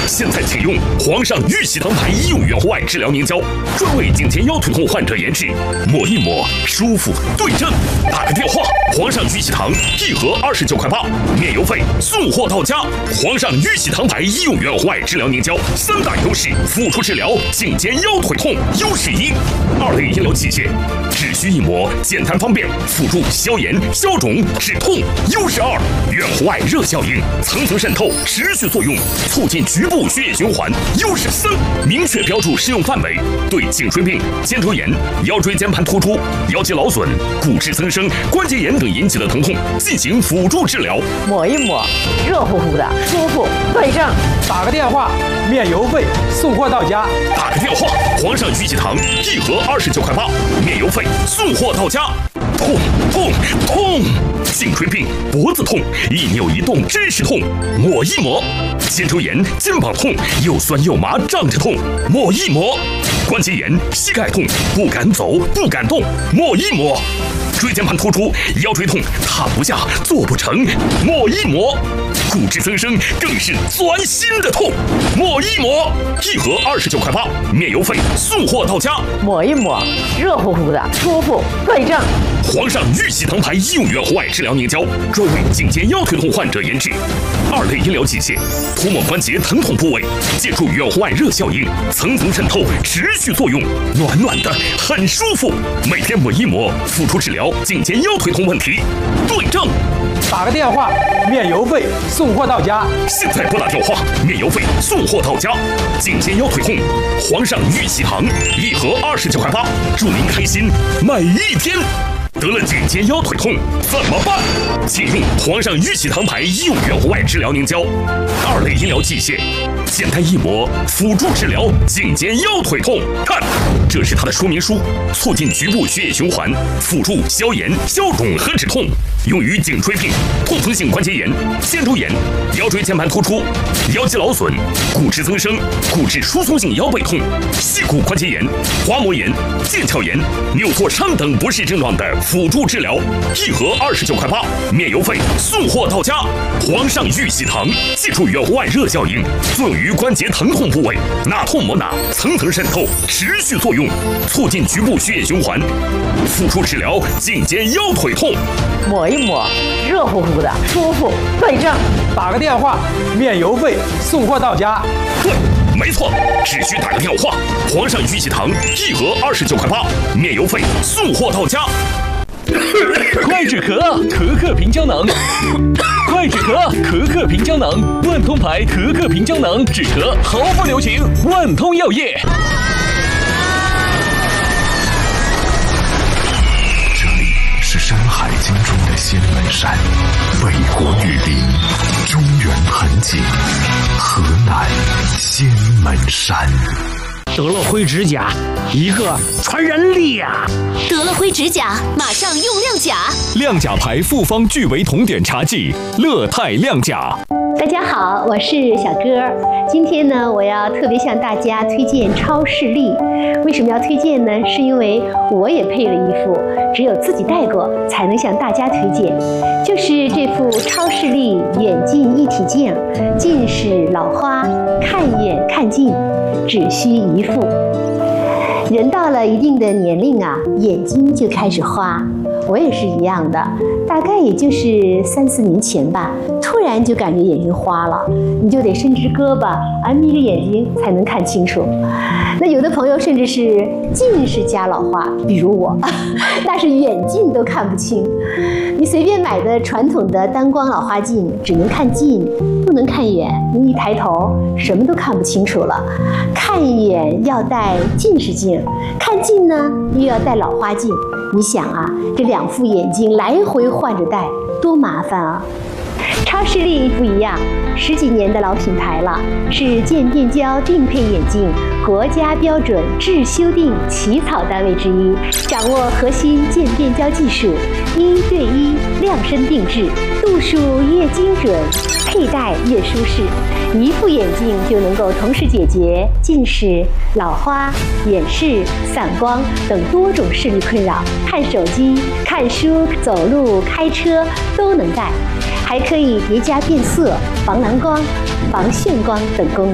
现在请用皇上玉玺堂牌医用远红外治疗凝胶，专为颈肩腰腿痛患者研制，抹一抹舒服对症。打个电话，皇上玉玺堂一盒29.8块，免邮费，送货到家。皇上玉玺堂牌医用远红外治疗凝胶3大优势，辅助治疗颈肩腰腿痛。优势1，2类医疗器械，只需一抹，简单方便，辅助消炎、消肿、止痛。优势2，远红外热效应，层层渗透，持续作用，促进局部血液循环。优势3，明确标注适用范围，对颈椎病、肩周炎、腰椎间盘突出、腰肌劳损、骨质增生、关节炎等引起的疼痛进行辅助治疗。 抹一抹，热乎乎的，舒服对症。 打个电话，免邮费，送货到家。 打个电话，皇上玉玺堂一盒29.8块，免邮费，送货到家。痛痛痛！颈椎病、脖子痛，一扭一动真是痛，抹一抹；肩周炎、肩膀痛，又酸又麻胀着痛，抹一抹；关节炎、膝盖痛，不敢走不敢动，抹一抹；椎间盘突出、腰椎痛，躺不下坐不成，抹一抹；骨质增生更是钻心的痛，抹一抹。一盒29.8块，免邮费，送货到家。 抹一抹，热乎乎的，舒服对症。 皇上玉玺堂牌医用远红外治疗凝胶，专为颈肩腰腿痛患者研制，2类医疗器械，涂抹关节疼痛部位，借助远红外热效应，层层渗透，持续作用，暖暖的，很舒服。每天抹一抹，辅助治疗颈肩腰腿痛问题，对症。 打个电话，免邮费，送货到家。 现在拨打电话，免邮费，送货到家。颈肩腰腿痛，皇上玉玺堂一盒29.8块，祝您开心每一天。得了颈肩腰腿痛怎么办？请用皇上玉玺堂牌医用远红外治疗凝胶，2类医疗器械，简单一抹，辅助治疗颈肩腰腿痛。看，这是它的说明书，促进局部血液循环，辅助消炎、消肿和止痛，用于颈椎病、痛风性关节炎、肩周炎、腰椎间盘突出、腰肌劳损、骨质增生、骨质疏松性腰背痛、膝骨关节炎、滑膜炎、腱鞘炎、扭挫伤等不适症状的辅助治疗，一盒29.8块，免邮费，送货到家。皇上玉玺堂借助远红外热效应，作用于关节疼痛部位，哪痛抹哪，层层渗透，持续作用，促进局部血液循环，辅助治疗颈肩腰腿痛。 抹一抹，热乎乎的，舒服对症。 打个电话，免邮费，送货到家。 对，没错，只需打个电话，皇上玉玺堂一盒29.8块，免邮费，送货到家。 快止咳，可可平胶囊。快止咳，可可平胶囊，万通牌可可平胶囊，止咳毫不留情，万通药业。 这里是《山海经》中的仙门山，北国玉林，中原盆景，河南仙门山。 得了灰指甲，一个传人力啊！ 得了灰指甲，马上用亮甲。 亮甲牌复方聚维酮碘茶剂，乐泰亮甲。 大家好，我是小歌。今天呢，我要特别向大家推荐超视力。为什么要推荐呢？是因为我也配了一副，只有自己戴过才能向大家推荐，就是这副超视力眼镜一体镜，近视老花，看远看近，只需一副。人到了一定的年龄啊，眼睛就开始花。我也是一样的，大概也就是3、4年前吧，突然就感觉眼睛花了，你就得伸直胳膊，眯着眼睛才能看清楚。那有的朋友甚至是近视加老花，比如我，那是远近都看不清。你随便买的传统的单光老花镜，只能看近，不能看远，你一抬头什么都看不清楚了。看远要戴近视镜，看近呢又要戴老花镜。你想啊，这2副眼镜来回换着戴，多麻烦啊！超视力不一样，10几年的老品牌了，是渐变焦定配眼镜国家标准制修订起草单位之一，掌握核心渐变焦技术，1对1量身定制，度数越精准，佩戴越舒适。一副眼镜就能够同时解决近视、老花、远视、散光等多种视力困扰，看手机、看书、走路、开车都能戴，还可以叠加变色、防蓝光、防眩光等功能。